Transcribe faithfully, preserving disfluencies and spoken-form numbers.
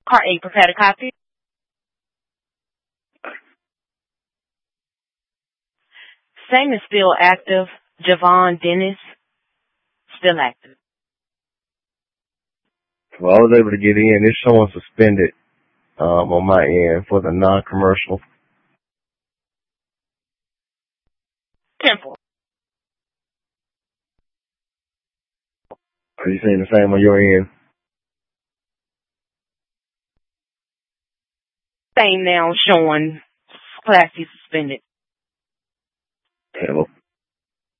Car eight, prepare to copy. Same is still active. Javon Dennis, still active. Well, I was able to get in. It's showing suspended um, on my end for the non-commercial. Temple. Are you saying the same on your end? Same now showing classy suspended. Okay, well,